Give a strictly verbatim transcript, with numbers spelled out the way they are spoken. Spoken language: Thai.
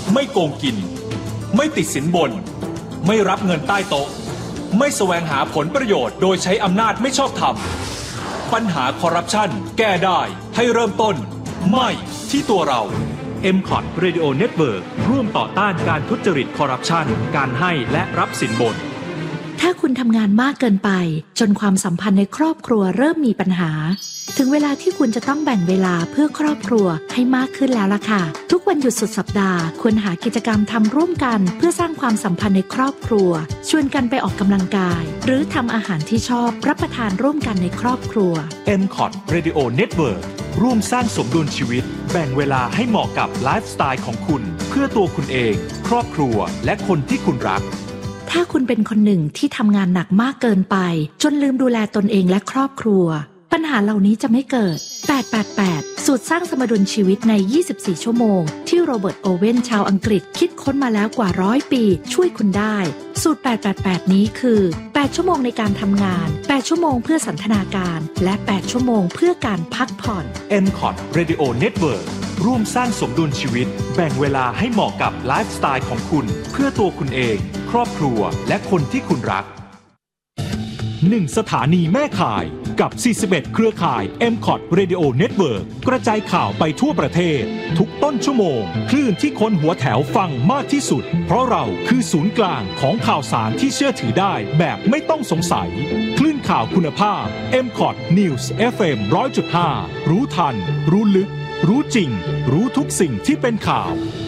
ไม่โกงกินไม่ติดสินบนไม่รับเงินใต้โต๊ะไม่แสวงหาผลประโยชน์โดยใช้อำนาจไม่ชอบธรรมปัญหาคอร์รัปชันแก้ได้ให้เริ่มต้นไม่ที่ตัวเรา เอ็ม ซี โอ ที Radio Network ร่วมต่อต้านการทุจริตคอร์รัปชันการให้และรับสินบนถ้าคุณทำงานมากเกินไปจนความสัมพันธ์ในครอบครัวเริ่มมีปัญหาถึงเวลาที่คุณจะต้องแบ่งเวลาเพื่อครอบครัวให้มากขึ้นแล้วล่ะค่ะทุกวันหยุดสุดสัปดาห์ควรหากิจกรรมทำร่วมกันเพื่อสร้างความสัมพันธ์ในครอบครัวชวนกันไปออกกำลังกายหรือทำอาหารที่ชอบรับประทานร่วมกันในครอบครัวเอ็ม ซี โอ ที Radio Network ร่วมสร้างสมดุลชีวิตแบ่งเวลาให้เหมาะกับไลฟ์สไตล์ของคุณเพื่อตัวคุณเองครอบครัวและคนที่คุณรักถ้าคุณเป็นคนหนึ่งที่ทำงานหนักมากเกินไปจนลืมดูแลตนเองและครอบครัวปัญหาเหล่านี้จะไม่เกิดแปด แปด แปดสูตรสร้างสมดุลชีวิตในยี่สิบสี่ชั่วโมงที่โรเบิร์ตโอเว่นชาวอังกฤษคิดค้นมาแล้วกว่าร้อยปีช่วยคุณได้สูตรแปด แปด แปดนี้คือแปดชั่วโมงในการทำงานแปดชั่วโมงเพื่อสันทนาการและแปดชั่วโมงเพื่อการพักผ่อนเอ็ม ซี โอ ที Radio Network ร่วมสร้างสมดุลชีวิตแบ่งเวลาให้เหมาะกับไลฟ์สไตล์ของคุณเพื่อตัวคุณเองครอบครัวและคนที่คุณรักหนึ่งสถานีแม่ข่ายกับสี่สิบเอ็ดเครือข่าย เอ็ม ซี โอ ที Radio Network กระจายข่าวไปทั่วประเทศทุกต้นชั่วโมงคลื่นที่คนหัวแถวฟังมากที่สุดเพราะเราคือศูนย์กลางของข่าวสารที่เชื่อถือได้แบบไม่ต้องสงสัยคลื่นข่าวคุณภาพ เอ็ม ซี โอ ที News เอฟ เอ็ม หนึ่งร้อยจุดห้า รู้ทันรู้ลึกรู้จริงรู้ทุกสิ่งที่เป็นข่าว